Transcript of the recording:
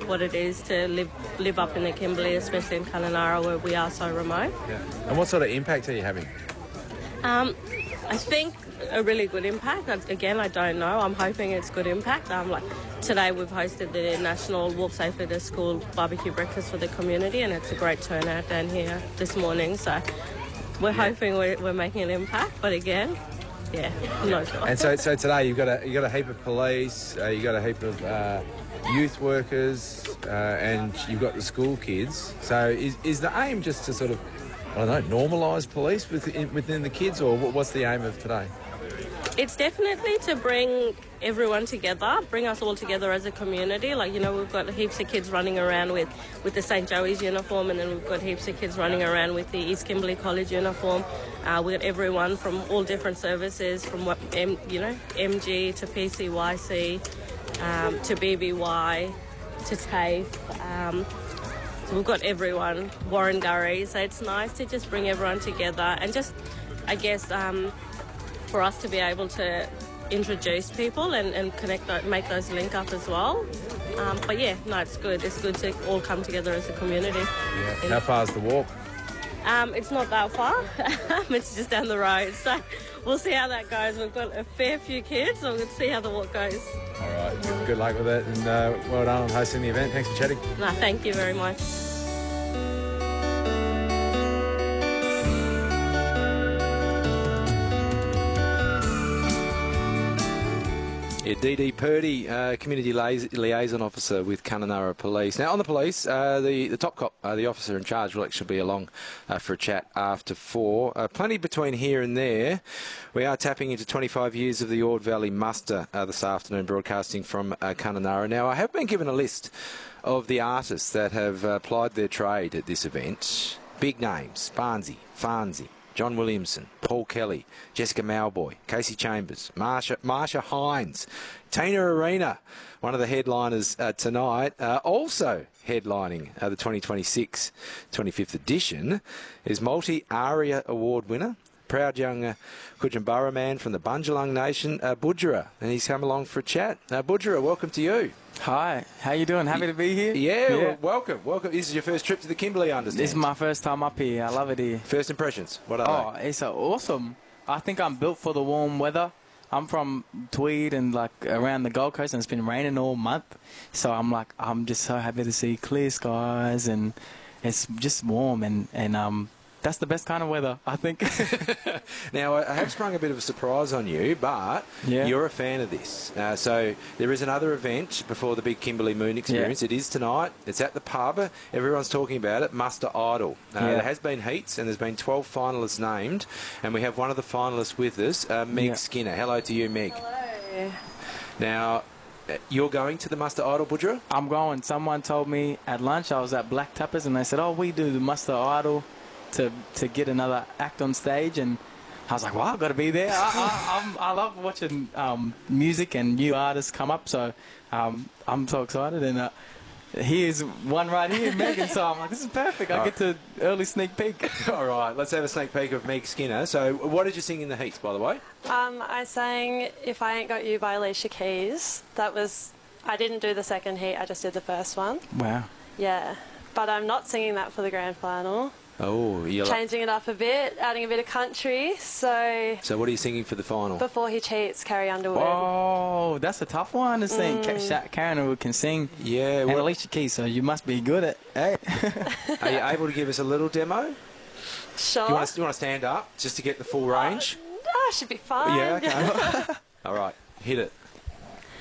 what it is to live up in the Kimberley, especially in Kununurra where we are so remote. Yeah. And what sort of impact are you having? I think a really good impact. Again, I don't know. I'm hoping it's good impact. Like today we've hosted the National Walk Safely to School barbecue breakfast for the community, and it's a great turnout down here this morning. So we're hoping we're making an impact. But again, I'm not sure. And so today you've got a heap of police, you've got a heap of youth workers, and you've got the school kids. So is the aim just to sort of, I don't know, normalise police within the kids, or what's the aim of today? It's definitely to bring everyone together, bring us all together as a community. Like, you know, we've got heaps of kids running around with the St. Joey's uniform, and then we've got heaps of kids running around with the East Kimberley College uniform. We've got everyone from all different services, from MG to PCYC to BBY to TAFE. So we've got everyone, Warrangurry. So it's nice to just bring everyone together and just, I guess, for us to be able to introduce people and connect, make those link up as well. But yeah, no, it's good. It's good to all come together as a community. Yeah. How far's the walk? It's not that far. It's just down the road. So we'll see how that goes. We've got a fair few kids, so we'll see how the walk goes. All right. Good luck with it, and well done on hosting the event. Thanks for chatting. No, thank you very much. Yeah, Dee Purdy, Community Liaison Officer with Kununurra Police. Now, on the police, the top cop, the officer in charge, will actually be along for a chat after 4. Plenty between here and there. We are tapping into 25 years of the Ord Valley Muster this afternoon, broadcasting from Kununurra. Now, I have been given a list of the artists that have plied their trade at this event. Big names: Barnsey, Farnsey, John Williamson, Paul Kelly, Jessica Mauboy, Casey Chambers, Marsha Hines, Tina Arena, one of the headliners tonight. Also headlining the 2026 25th edition is multi-ARIA Award winner, proud young Kudjambara man from the Bundjalung Nation, Budjera, and he's come along for a chat. Budjera, welcome to you. Hi, how you doing? Happy to be here. Yeah. Well, welcome. This is your first trip to the Kimberley, I understand. This is my first time up here. I love it here. First impressions, what are they? It's awesome. I think I'm built for the warm weather. I'm from Tweed and like around the Gold Coast, and it's been raining all month. So I'm just so happy to see clear skies, and it's just warm, and that's the best kind of weather, I think. Now, I have sprung a bit of a surprise on you, but you're a fan of this. So there is another event before the big Kimberley Moon Experience. It is tonight. It's at the pub. Everyone's talking about it, Muster Idol. There has been heats, and there's been 12 finalists named, and we have one of the finalists with us, Meg Skinner. Hello to you, Meg. Hello. Now, you're going to the Muster Idol, Budjera? I'm going. Someone told me at lunch, I was at Black Tappers, and they said, we do the Muster Idol to get another act on stage, and I was like, wow, I've got to be there. I love watching music and new artists come up, so I'm so excited, and here's one right here, Megan, so I'm like, this is perfect. I get to early sneak peek. All right, let's have a sneak peek of Meg Skinner. So what did you sing in the heats, by the way? I sang If I Ain't Got You by Alicia Keys. I didn't do the second heat, I just did the first one. Wow. Yeah, but I'm not singing that for the grand final. Oh, you're changing it up a bit, adding a bit of country. So what are you singing for the final? Before He Cheats, Carrie Underwood. Oh, that's a tough one to sing. Karen Underwood can sing. Yeah. And Alicia Keys, so you must be good at it. Are you able to give us a little demo? Sure. You want to stand up just to get the full range? Should be fine. Yeah, okay. All right, hit it.